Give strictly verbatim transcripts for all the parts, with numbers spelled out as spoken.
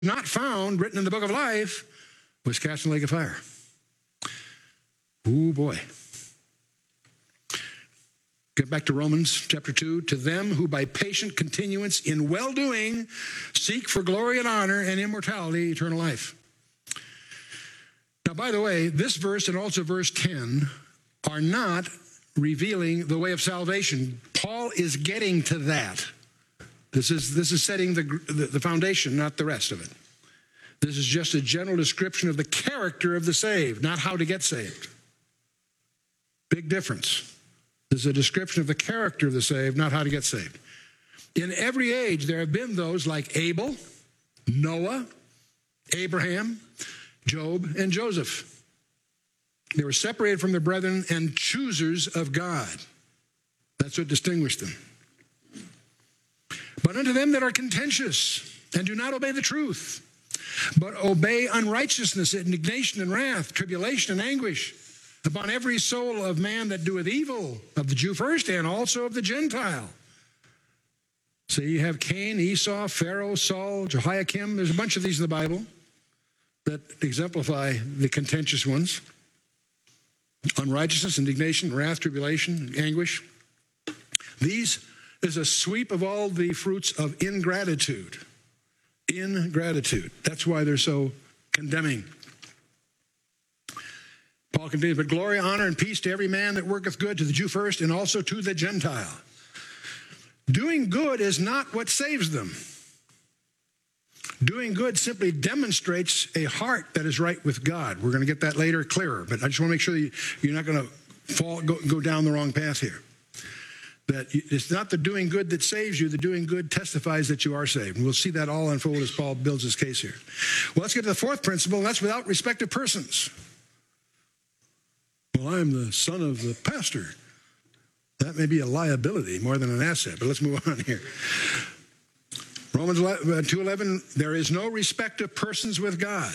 not found written in the book of life was cast in the lake of fire. Oh boy. Get back to Romans chapter two. To them who by patient continuance in well-doing seek for glory and honor and immortality, eternal life. Now, by the way, this verse and also verse ten are not revealing the way of salvation. Paul is getting to that. This is, this is setting the, the, the foundation, not the rest of it. This is just a general description of the character of the saved, not how to get saved. Big difference. This is a description of the character of the saved, not how to get saved. In every age, there have been those like Abel, Noah, Abraham, Job, and Joseph. They were separated from their brethren and choosers of God. That's what distinguished them. But unto them that are contentious and do not obey the truth, but obey unrighteousness, indignation and wrath, tribulation and anguish, upon every soul of man that doeth evil, of the Jew first and also of the Gentile. So you have Cain, Esau, Pharaoh, Saul, Jehoiakim. There's a bunch of these in the Bible that exemplify the contentious ones. Unrighteousness, indignation, wrath, tribulation, anguish. These is a sweep of all the fruits of ingratitude. Ingratitude. That's why they're so condemning. Paul continues, but glory, honor, and peace to every man that worketh good, to the Jew first, and also to the Gentile. Doing good is not what saves them. Doing good simply demonstrates a heart that is right with God. We're going to get that later clearer, but I just want to make sure that you're not going to fall, go, go down the wrong path here. That it's not the doing good that saves you. The doing good testifies that you are saved. And we'll see that all unfold as Paul builds his case here. Well, let's get to the fourth principle, and that's without respect of persons. Well, I'm the son of the pastor. That may be a liability more than an asset, but let's move on here. Romans two eleven, there is no respect of persons with God.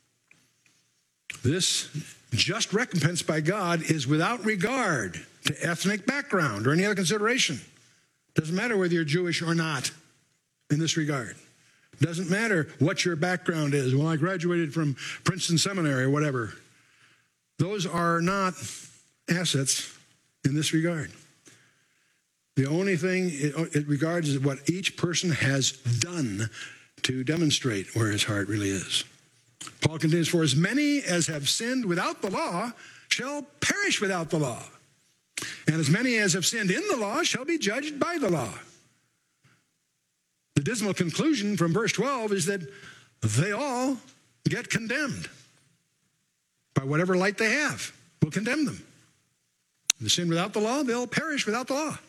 This just recompense by God is without regard to ethnic background or any other consideration. Doesn't matter whether you're Jewish or not in this regard. Doesn't matter what your background is. Well, I graduated from Princeton Seminary or whatever. Those are not assets in this regard. The only thing it regards is what each person has done to demonstrate where his heart really is. Paul continues, for as many as have sinned without the law shall perish without the law. And as many as have sinned in the law shall be judged by the law. The dismal conclusion from verse twelve is that they all get condemned. By whatever light they have will condemn them. If they sin without the law, they'll perish without the law.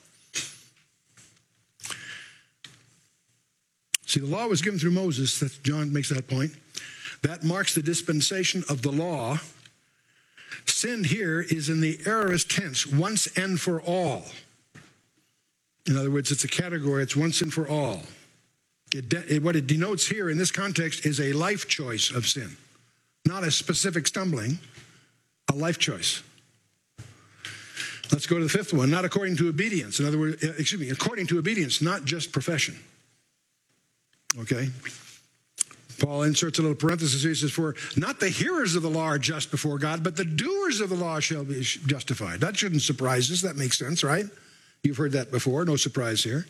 See, the law was given through Moses. That's, John makes that point. That marks the dispensation of the law. Sin here is in the aorist tense, once and for all. In other words, it's a category, it's once and for all. It de- it, what it denotes here in this context is a life choice of sin. Not a specific stumbling, a life choice. Let's go to the fifth one, not according to obedience. In other words, excuse me, according to obedience, not just profession. Okay? Paul inserts a little parenthesis here. He says, for not the hearers of the law are just before God, but the doers of the law shall be justified. That shouldn't surprise us. That makes sense, right? You've heard that before. No surprise here.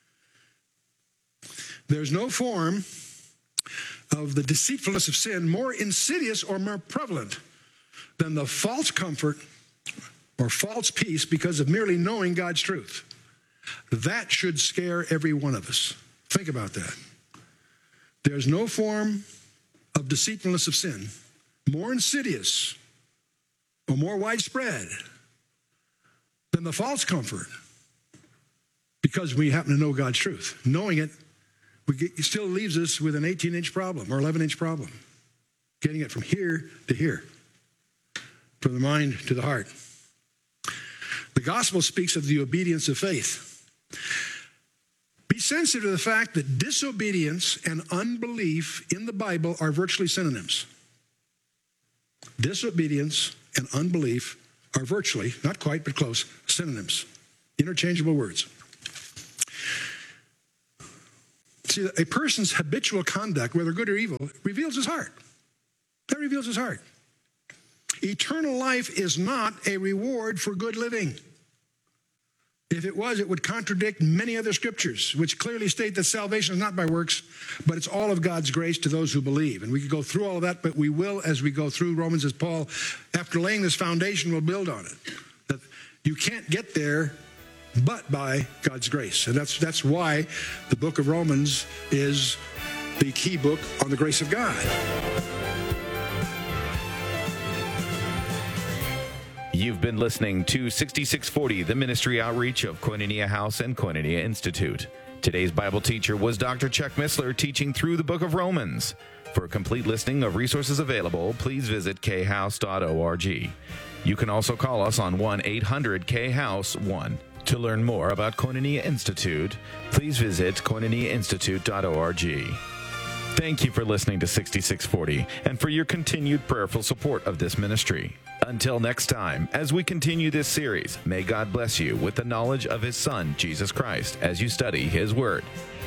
There's no form of the deceitfulness of sin more insidious or more prevalent than the false comfort or false peace because of merely knowing God's truth. That should scare every one of us. Think about that. There's no form of deceitfulness of sin more insidious or more widespread than the false comfort because we happen to know God's truth. Knowing it, we get, it still leaves us with an eighteen-inch problem or eleven-inch problem. Getting it from here to here, from the mind to the heart. The gospel speaks of the obedience of faith. Be sensitive to the fact that disobedience and unbelief in the Bible are virtually synonyms. Disobedience and unbelief are virtually, not quite, but close, synonyms. Interchangeable words. See, a person's habitual conduct, whether good or evil, reveals his heart. That reveals his heart. Eternal life is not a reward for good living. If it was, it would contradict many other scriptures, which clearly state that salvation is not by works, but it's all of God's grace to those who believe. And we could go through all of that, but we will as we go through Romans, as Paul, after laying this foundation, will build on it. That you can't get there but by God's grace. And that's that's why the book of Romans is the key book on the grace of God. You've been listening to sixty-six forty, the ministry outreach of Koinonia House and Koinonia Institute. Today's Bible teacher was Doctor Chuck Missler, teaching through the book of Romans. For a complete listing of resources available, please visit k house dot org. You can also call us on one eight hundred K house one. To learn more about Koinonia Institute, please visit koinonia institute dot org. Thank you for listening to sixty-six forty and for your continued prayerful support of this ministry. Until next time, as we continue this series, may God bless you with the knowledge of His Son, Jesus Christ, as you study His Word.